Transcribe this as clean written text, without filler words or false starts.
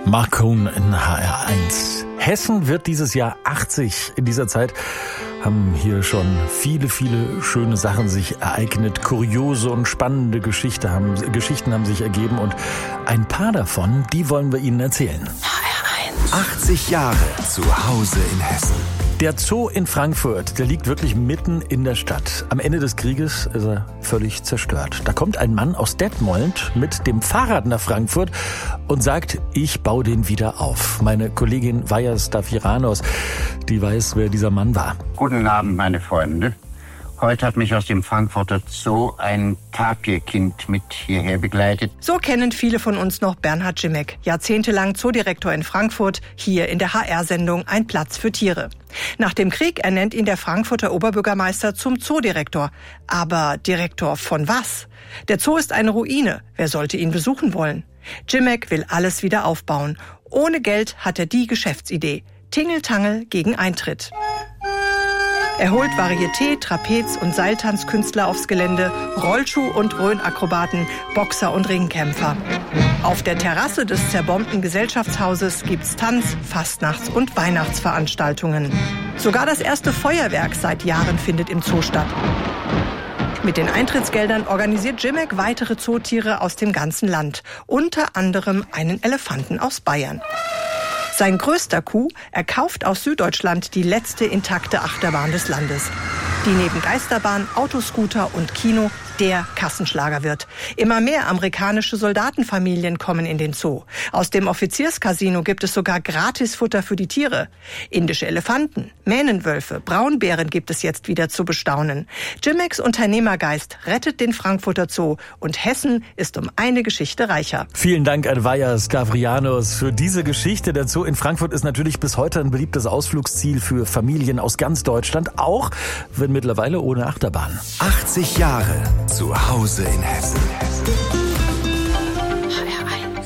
Mark Cohn in HR1. Hessen wird dieses Jahr 80. In dieser Zeit haben hier schon viele schöne Sachen sich ereignet. Kuriose und spannende Geschichten haben sich ergeben. Und ein paar davon, die wollen wir Ihnen erzählen. HR1. 80 Jahre zu Hause in Hessen. Der Zoo in Frankfurt, der liegt wirklich mitten in der Stadt. Am Ende des Krieges ist er völlig zerstört. Da kommt ein Mann aus Detmold mit dem Fahrrad nach Frankfurt und sagt, ich baue den wieder auf. Meine Kollegin Vaja Staviranos, die weiß, wer dieser Mann war. Guten Abend, meine Freunde. Heute hat mich aus dem Frankfurter Zoo ein Tapirkind mit hierher begleitet. So kennen viele von uns noch Bernhard Grzimek, jahrzehntelang Zoodirektor in Frankfurt, hier in der HR-Sendung Ein Platz für Tiere. Nach dem Krieg ernennt ihn der Frankfurter Oberbürgermeister zum Zoodirektor. Aber Direktor von was? Der Zoo ist eine Ruine. Wer sollte ihn besuchen wollen? Grzimek will alles wieder aufbauen. Ohne Geld hat er die Geschäftsidee. Tingeltangel gegen Eintritt. Er holt Varieté-, Trapez- und Seiltanzkünstler aufs Gelände, Rollschuh- und Rhönakrobaten, Boxer und Ringkämpfer. Auf der Terrasse des zerbombten Gesellschaftshauses gibt's Tanz-, Fastnachts- und Weihnachtsveranstaltungen. Sogar das erste Feuerwerk seit Jahren findet im Zoo statt. Mit den Eintrittsgeldern organisiert Grzimek weitere Zootiere aus dem ganzen Land, unter anderem einen Elefanten aus Bayern. Sein größter Coup, er kauft aus Süddeutschland die letzte intakte Achterbahn des Landes, die neben Geisterbahn, Autoscooter und Kino der Kassenschlager wird. Immer mehr amerikanische Soldatenfamilien kommen in den Zoo. Aus dem Offizierscasino gibt es sogar Gratisfutter für die Tiere. Indische Elefanten, Mähnenwölfe, Braunbären gibt es jetzt wieder zu bestaunen. Grzimeks Unternehmergeist rettet den Frankfurter Zoo und Hessen ist um eine Geschichte reicher. Vielen Dank an Vaja Staviranos für diese Geschichte. Der Zoo in Frankfurt ist natürlich bis heute ein beliebtes Ausflugsziel für Familien aus ganz Deutschland, auch wenn mittlerweile ohne Achterbahn. 80 Jahre zu Hause in Hessen.